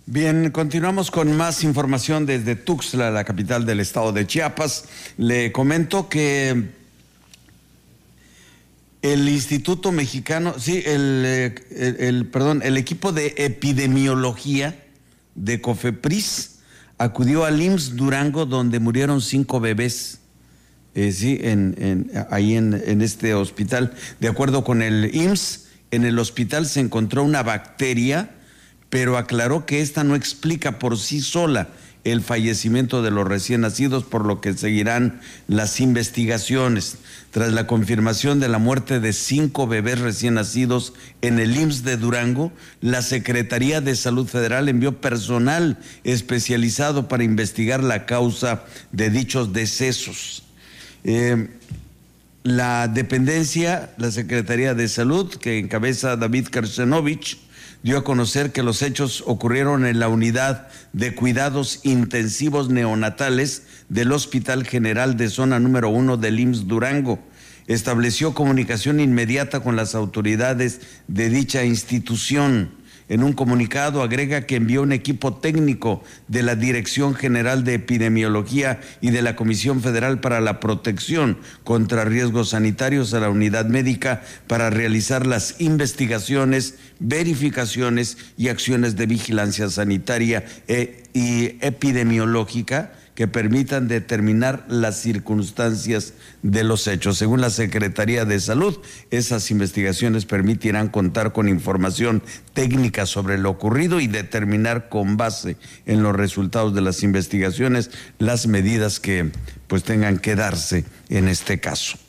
Bien, continuamos con más información desde Tuxtla, la capital del estado de Chiapas. Le comento que el Instituto Mexicano, el equipo de epidemiología de COFEPRIS acudió al IMSS Durango, donde murieron 5 bebés. Ahí en este hospital. De acuerdo con el IMSS, en el hospital se encontró una bacteria, pero aclaró que esta no explica por sí sola el fallecimiento de los recién nacidos, por lo que seguirán las investigaciones. Tras la confirmación de la muerte de 5 bebés recién nacidos en el IMSS de Durango, la Secretaría de Salud Federal envió personal especializado para investigar la causa de dichos decesos. La dependencia, la Secretaría de Salud, que encabeza David Kersenovich, dio a conocer que los hechos ocurrieron en la unidad de cuidados intensivos neonatales del Hospital General de Zona número 1 del IMSS Durango. Estableció comunicación inmediata con las autoridades de dicha institución. En un comunicado agrega que envió un equipo técnico de la Dirección General de Epidemiología y de la Comisión Federal para la Protección contra Riesgos Sanitarios a la unidad médica para realizar las investigaciones, verificaciones y acciones de vigilancia sanitaria y epidemiológica que permitan determinar las circunstancias de los hechos. Según la Secretaría de Salud, esas investigaciones permitirán contar con información técnica sobre lo ocurrido y determinar con base en los resultados de las investigaciones las medidas que tengan que darse en este caso.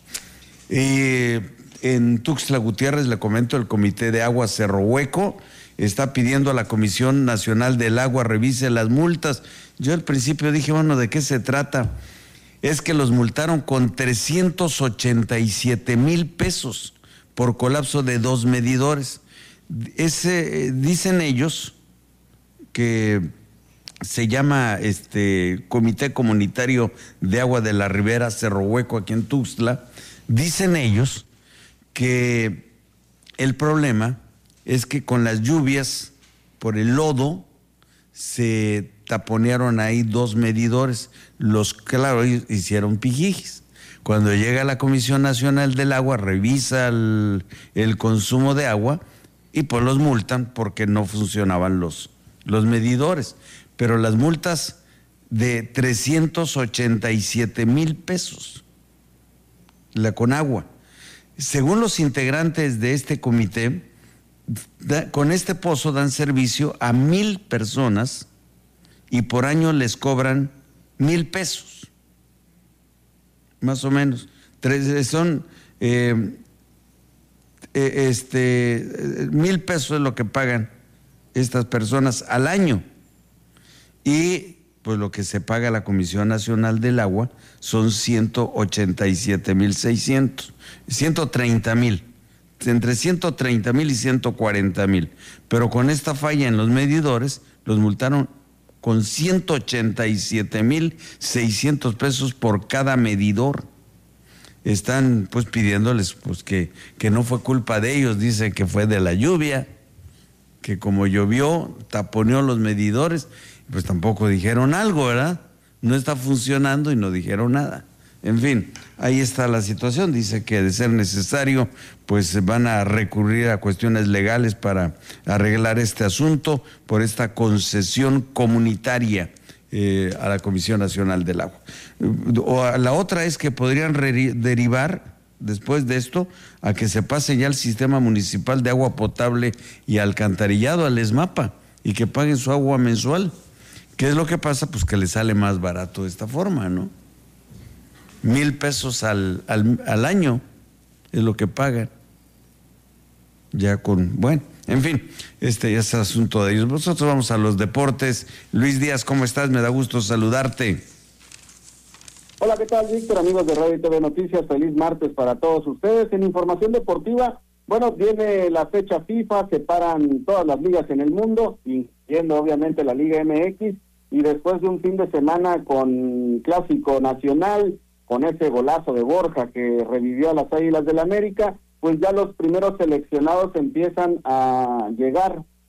En Tuxtla Gutiérrez, le comento, el Comité de Agua Cerro Hueco está pidiendo a la Comisión Nacional del Agua revise las multas. Yo al principio dije, bueno, ¿de qué se trata? Es que los multaron con 387,000 pesos por colapso de 2 medidores. Dicen ellos que se llama Comité Comunitario de Agua de la Ribera Cerro Hueco, aquí en Tuxtla. Dicen ellos que el problema es que con las lluvias, por el lodo, se taponearon ahí 2 medidores. Claro, hicieron pijijis. Cuando llega la Comisión Nacional del Agua, revisa el consumo de agua y pues los multan porque no funcionaban los medidores. Pero las multas de 387,000 pesos, la Conagua. Según los integrantes de este comité, con este pozo dan servicio a 1,000 personas y por año les cobran 1,000 pesos, más o menos. Son 1,000 pesos es lo que pagan estas personas al año, y pues lo que se paga a la Comisión Nacional del Agua son 187,600, 130,000. Entre 130,000 y 140,000, pero con esta falla en los medidores los multaron con 187,600 pesos por cada medidor. Están pues pidiéndoles que no fue culpa de ellos, dicen que fue de la lluvia, que como llovió taponeó los medidores, pues tampoco dijeron algo, ¿verdad? No está funcionando y no dijeron nada. En fin, ahí está la situación. Dice que de ser necesario, pues van a recurrir a cuestiones legales para arreglar este asunto por esta concesión comunitaria a la Comisión Nacional del Agua. La otra es que podrían derivar, después de esto, a que se pase ya al Sistema Municipal de Agua Potable y Alcantarillado, al ESMAPA, y que paguen su agua mensual. ¿Qué es lo que pasa? Pues que les sale más barato de esta forma, ¿no? 1,000 pesos al año es lo que pagan. En fin, ya es asunto de ellos. Nosotros vamos a los deportes. Luis Díaz, ¿cómo estás? Me da gusto saludarte. Hola, ¿qué tal, Víctor? Amigos de Radio y TV Noticias, feliz martes para todos ustedes. En información deportiva, viene la fecha FIFA, se paran todas las ligas en el mundo, incluyendo obviamente la Liga MX, y después de un fin de semana con Clásico Nacional, con ese golazo de Borja que revivió a las Águilas del América, pues ya los primeros seleccionados empiezan a llegar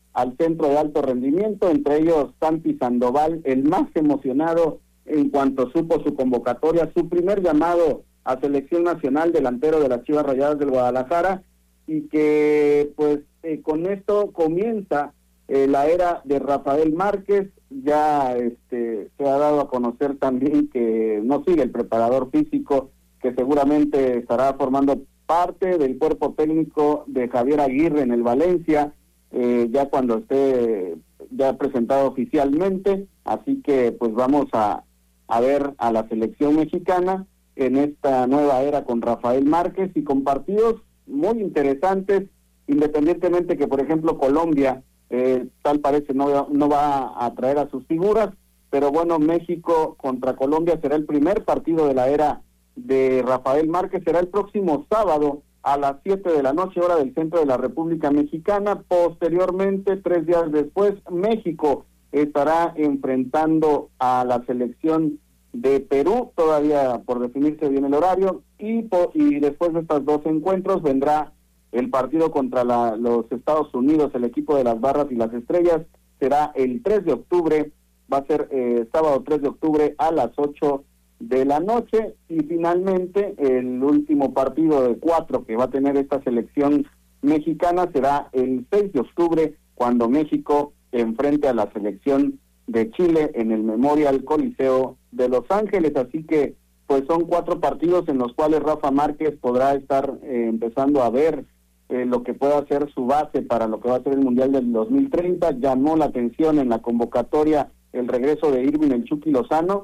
al centro de alto rendimiento, entre ellos Santi Sandoval, el más emocionado en cuanto supo su convocatoria, su primer llamado a selección nacional, delantero de las Chivas Rayadas del Guadalajara, y que pues con esto comienza la era de Rafael Márquez. Ya se ha dado a conocer también que no sigue el preparador físico, que seguramente estará formando parte del cuerpo técnico de Javier Aguirre en el Valencia, ya cuando esté ya presentado oficialmente. Así que pues vamos a ver a la selección mexicana en esta nueva era con Rafael Márquez y con partidos muy interesantes, independientemente que, por ejemplo, Colombia tal parece no va a traer a sus figuras, pero bueno, México contra Colombia será el primer partido de la era de Rafael Márquez, será el próximo sábado a las 7 de la noche, hora del centro de la República Mexicana. Posteriormente, 3 días después, México estará enfrentando a la selección de Perú, todavía por definirse bien el horario, y después de estos dos encuentros vendrá el partido contra los Estados Unidos, el equipo de las Barras y las Estrellas. Será el 3 de octubre, va a ser sábado 3 de octubre a las 8 de la noche, y finalmente el último partido de 4 que va a tener esta selección mexicana será el 6 de octubre, cuando México enfrente a la selección de Chile en el Memorial Coliseo de Los Ángeles. Así que pues son 4 partidos en los cuales Rafa Márquez podrá estar empezando a ver lo que pueda ser su base para lo que va a ser el Mundial del 2030. Llamó la atención en la convocatoria el regreso de Irving el Chucky Lozano,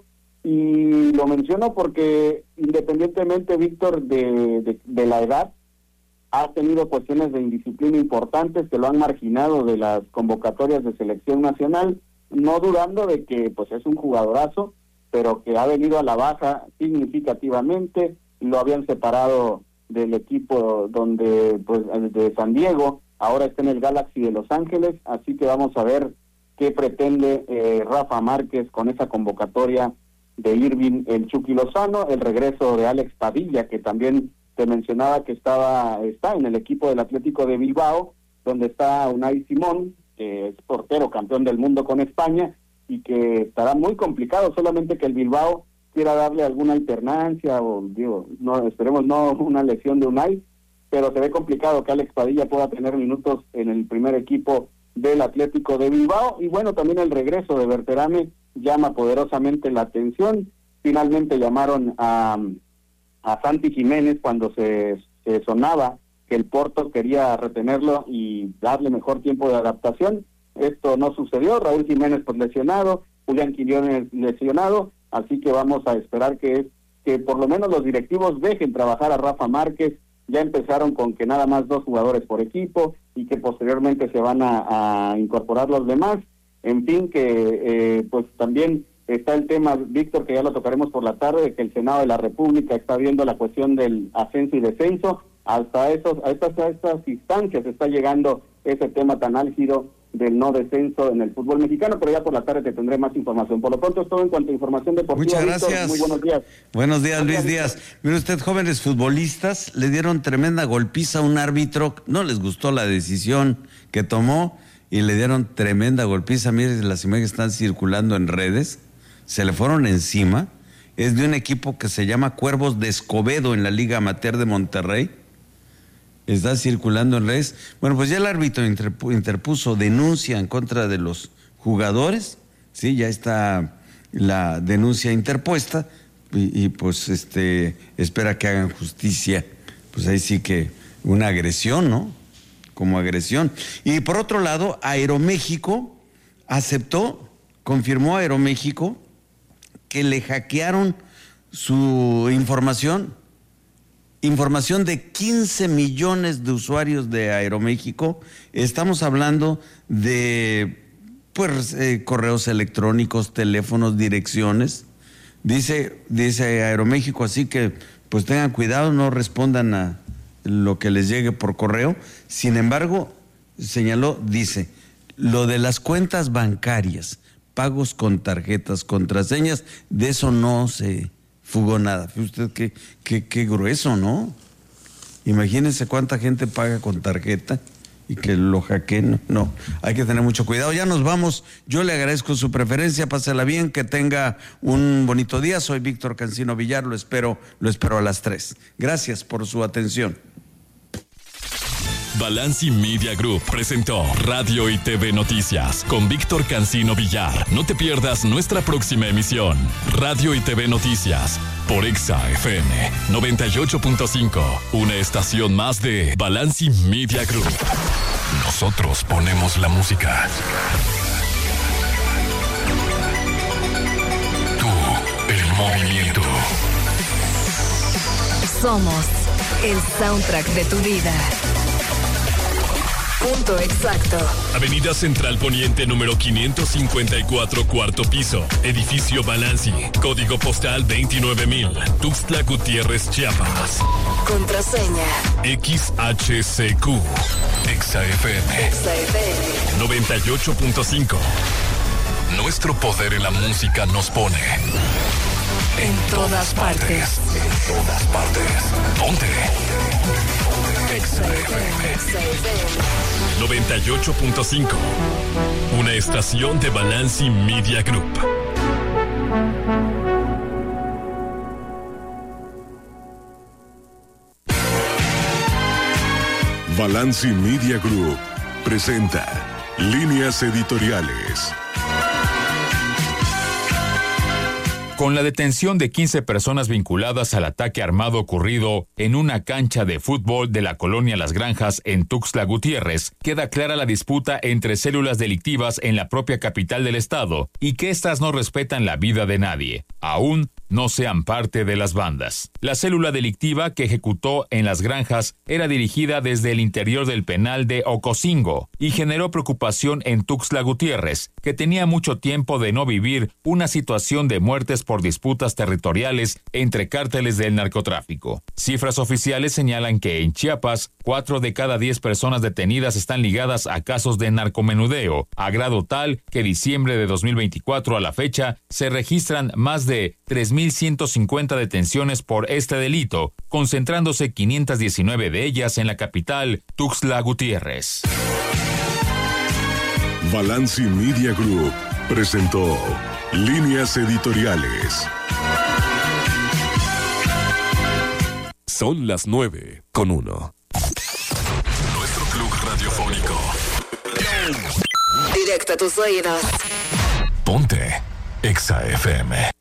y lo menciono porque independientemente, Víctor, de la edad, ha tenido cuestiones de indisciplina importantes que lo han marginado de las convocatorias de selección nacional, no dudando de que pues es un jugadorazo, pero que ha venido a la baja significativamente. Lo habían separado del equipo donde pues de San Diego, ahora está en el Galaxy de Los Ángeles. Así que vamos a ver qué pretende Rafa Márquez con esa convocatoria de Irving el Chucky Lozano, el regreso de Alex Padilla, que también te mencionaba que está en el equipo del Atlético de Bilbao, donde está Unai Simón, que es portero campeón del mundo con España, y que estará muy complicado, solamente que el Bilbao quiera darle alguna alternancia, o no, esperemos no una lesión de Unai, pero se ve complicado que Alex Padilla pueda tener minutos en el primer equipo del Atlético de Bilbao. Y bueno, también el regreso de Berterame llama poderosamente la atención. Finalmente llamaron a Santi Jiménez cuando se sonaba que el Porto quería retenerlo y darle mejor tiempo de adaptación. Esto no sucedió. Raúl Jiménez pues lesionado, Julián Quiñones lesionado, así que vamos a esperar que por lo menos los directivos dejen trabajar a Rafa Márquez. Ya empezaron con que nada más 2 jugadores por equipo y que posteriormente se van a incorporar los demás. En fin, que pues también está el tema, Víctor, que ya lo tocaremos por la tarde, de que el Senado de la República está viendo la cuestión del ascenso y descenso. Hasta estas instancias está llegando ese tema tan álgido del no descenso en el fútbol mexicano, pero ya por la tarde te tendré más información. Por lo pronto es todo en cuanto a información deportiva. Muchas gracias. Víctor, muy buenos días. Buenos días, Luis Díaz. Mire usted, jóvenes futbolistas le dieron tremenda golpiza a un árbitro, no les gustó la decisión que tomó y le dieron tremenda golpiza. Mire, las imágenes están circulando en redes, se le fueron encima. Es de un equipo que se llama Cuervos de Escobedo en la Liga Amateur de Monterrey. Está circulando en redes. Bueno, pues ya el árbitro interpuso denuncia en contra de los jugadores. Sí, ya está la denuncia interpuesta y pues espera que hagan justicia. Pues ahí sí que una agresión, ¿no? Como agresión. Y por otro lado, Aeroméxico confirmó Aeroméxico que le hackearon su información de 15 millones de usuarios de Aeroméxico. Estamos hablando de correos electrónicos, teléfonos, direcciones. Dice Aeroméxico, así que pues tengan cuidado, no respondan a lo que les llegue por correo. Sin embargo, dice, lo de las cuentas bancarias, pagos con tarjetas, contraseñas, de eso no se fugó nada. Fíjate usted qué grueso, ¿no? Imagínense cuánta gente paga con tarjeta y que lo hackeen. No, hay que tener mucho cuidado. Ya nos vamos. Yo le agradezco su preferencia. Pásela bien, que tenga un bonito día. Soy Víctor Cancino Villar. Lo espero a las 3. Gracias por su atención. Balanci Media Group presentó Radio y TV Noticias con Víctor Cancino Villar. No te pierdas nuestra próxima emisión. Radio y TV Noticias por Exa FM 98.5, una estación más de Balanci Media Group. Nosotros ponemos la música. Tú, el movimiento. Somos el soundtrack de tu vida. Punto exacto. Avenida Central Poniente número 554, cuarto piso. Edificio Balanci. Código postal 29000. Tuxtla Gutiérrez, Chiapas. Contraseña XHCQ. Exa FM. Exa FM 98.5. Nuestro poder en la música nos pone en todas partes. En todas partes. Ponte. Exa FM. Exa FM 98.5. Una estación de Balanci Media Group. Balanci Media Group presenta Líneas Editoriales. Con la detención de 15 personas vinculadas al ataque armado ocurrido en una cancha de fútbol de la colonia Las Granjas en Tuxtla Gutiérrez, queda clara la disputa entre células delictivas en la propia capital del estado y que éstas no respetan la vida de nadie, aún no sean parte de las bandas. La célula delictiva que ejecutó en Las Granjas era dirigida desde el interior del penal de Ocosingo y generó preocupación en Tuxtla Gutiérrez, que tenía mucho tiempo de no vivir una situación de muertes por disputas territoriales entre cárteles del narcotráfico. Cifras oficiales señalan que en Chiapas, 4 de cada 10 personas detenidas están ligadas a casos de narcomenudeo, a grado tal que diciembre de 2024 a la fecha se registran más de 3.150 detenciones por este delito, concentrándose 519 de ellas en la capital, Tuxtla Gutiérrez. Balanci Media Group presentó Líneas Editoriales. Son las 9:01. Nuestro club radiofónico. Directo a tus oídos. Ponte Exa FM.